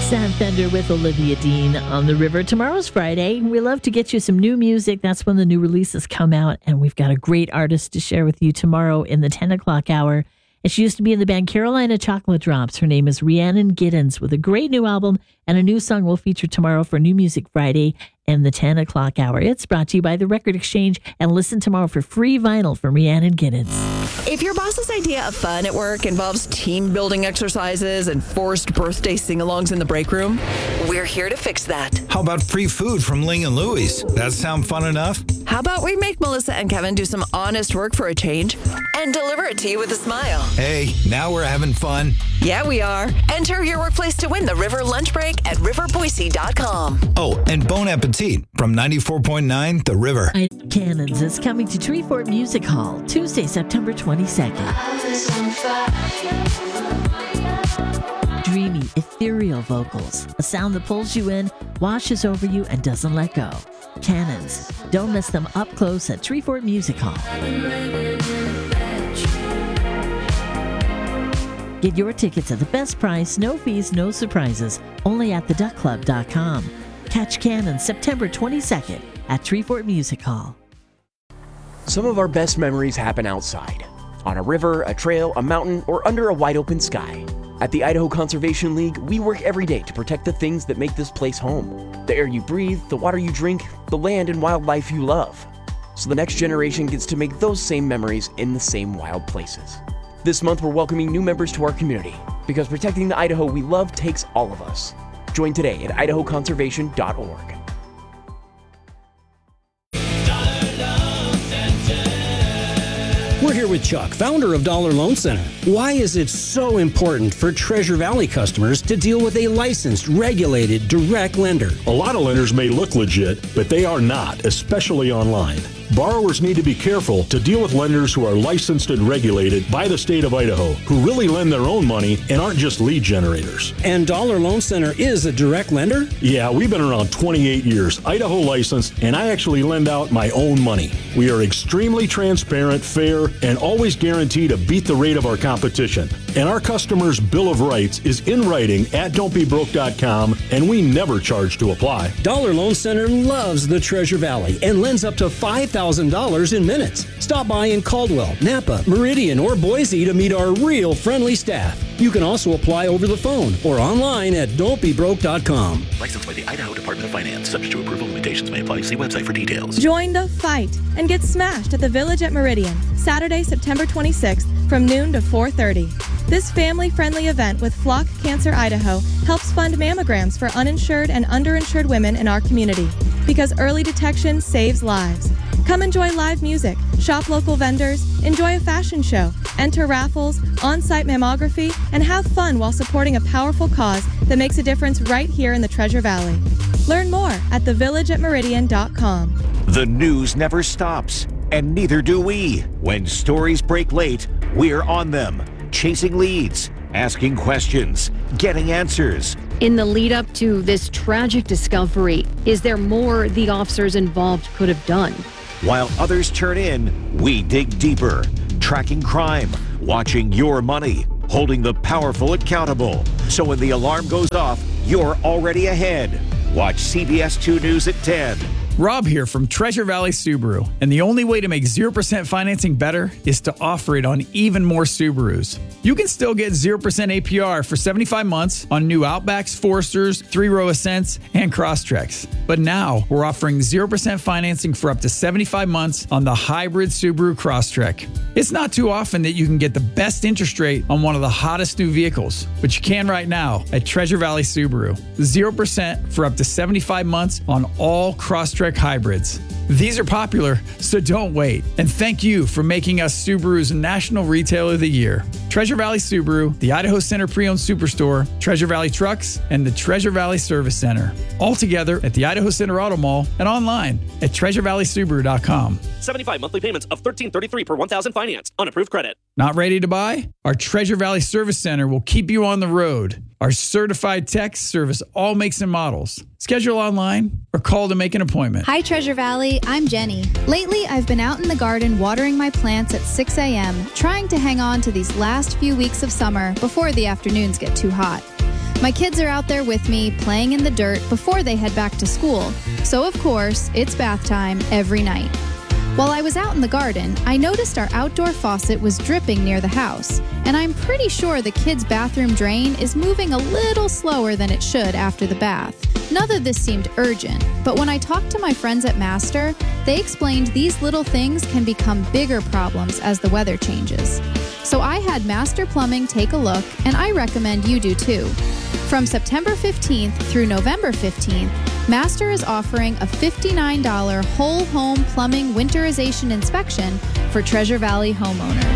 Sam Fender with Olivia Dean on the river. Tomorrow's Friday. We love to get you some new music. That's when the new releases come out. And we've got a great artist to share with you tomorrow in the 10 o'clock hour. And she used to be in the band Carolina Chocolate Drops. Her name is Rhiannon Giddens with a great new album and a new song we'll feature tomorrow for New Music Friday and the 10 o'clock hour. It's brought to you by the Record Exchange. And listen tomorrow for free vinyl from Rhiannon Giddens. If your boss's idea of fun at work involves team-building exercises and forced birthday sing-alongs in the break room, we're here to fix that. How about free food from Ling and Louie's? That sound fun enough? How about we make Melissa and Kevin do some honest work for a change and deliver it to you with a smile? Hey, now we're having fun. Yeah, we are. Enter your workplace to win the River Lunch Break at riverboise.com. Oh, and Bon Appetit from 94.9 The River. Cannons is coming to Treefort Music Hall Tuesday, September 22nd. Dreamy, ethereal vocals, a sound that pulls you in, washes over you, and doesn't let go. Cannons. Don't miss them up close at Treefort Music Hall. Get your tickets at the best price, no fees, no surprises, only at theduckclub.com. Catch Cannons September 22nd at Treefort Music Hall. Some of our best memories happen outside, on a river, a trail, a mountain, or under a wide open sky. At the Idaho Conservation League, we work every day to protect the things that make this place home. The air you breathe, the water you drink, the land and wildlife you love. So the next generation gets to make those same memories in the same wild places. This month, we're welcoming new members to our community, because protecting the Idaho we love takes all of us. Join today at idahoconservation.org. We're here with Chuck, founder of Dollar Loan Center. Why is it so important for Treasure Valley customers to deal with a licensed, regulated, direct lender? A lot of lenders may look legit, but they are not, especially online. Borrowers need to be careful to deal with lenders who are licensed and regulated by the state of Idaho, who really lend their own money and aren't just lead generators. And Dollar Loan Center is a direct lender? Yeah, we've been around 28 years, Idaho licensed, and I actually lend out my own money. We are extremely transparent, fair, and always guarantee to beat the rate of our competition. And our customers' Bill of Rights is in writing at don'tbebroke.com, and we never charge to apply. Dollar Loan Center loves the Treasure Valley and lends up to $5,000 in minutes. Stop by in Caldwell, Napa, Meridian, or Boise to meet our real friendly staff. You can also apply over the phone or online at don'tbebroke.com. Licensed by the Idaho Department of Finance. Subject to approval, limitations may apply. See website for details. Join the fight and get smashed at the Village at Meridian, Saturday, September 26th from noon to 4:30. This family-friendly event with Flock Cancer Idaho helps fund mammograms for uninsured and underinsured women in our community, because early detection saves lives. Come enjoy live music, shop local vendors, enjoy a fashion show, enter raffles, on-site mammography, and have fun while supporting a powerful cause that makes a difference right here in the Treasure Valley. Learn more at thevillageatmeridian.com. The news never stops, and neither do we. When stories break late, we're on them, chasing leads, asking questions, getting answers. In the lead up to this tragic discovery, is there more the officers involved could have done? While others turn in, we dig deeper, tracking crime, watching your money, holding the powerful accountable. So when the alarm goes off, you're already ahead. Watch CBS 2 News at 10. Rob here from Treasure Valley Subaru, and the only way to make 0% financing better is to offer it on even more Subarus. You can still get 0% APR for 75 months on new Outbacks, Foresters, 3-row Ascents, and Crosstreks. But now we're offering 0% financing for up to 75 months on the hybrid Subaru Crosstrek. It's not too often that you can get the best interest rate on one of the hottest new vehicles, but you can right now at Treasure Valley Subaru. 0% for up to 75 months on all Crosstrek hybrids. These are popular, so don't wait. And thank you for making us Subaru's National Retailer of the Year. Treasure Valley Subaru, the Idaho Center Pre-Owned Superstore, Treasure Valley Trucks, and the Treasure Valley Service Center. All together at the Idaho Center Auto Mall and online at treasurevalleysubaru.com. 75 monthly payments of $13.33 per 1,000 financed on approved credit. Not ready to buy? Our Treasure Valley Service Center will keep you on the road. Our certified techs service all makes and models. Schedule online or call to make an appointment. Hi, Treasure Valley. I'm Jenny. Lately, I've been out in the garden watering my plants at 6 a.m., trying to hang on to these last few weeks of summer before the afternoons get too hot. My kids are out there with me, playing in the dirt before they head back to school. So, of course, it's bath time every night. While I was out in the garden, I noticed our outdoor faucet was dripping near the house, and I'm pretty sure the kids' bathroom drain is moving a little slower than it should after the bath. None of this seemed urgent, but when I talked to my friends at Master, they explained these little things can become bigger problems as the weather changes. So I had Master Plumbing take a look, and I recommend you do too. From September 15th through November 15th, Master is offering a $59 whole home plumbing winterization inspection for Treasure Valley homeowners.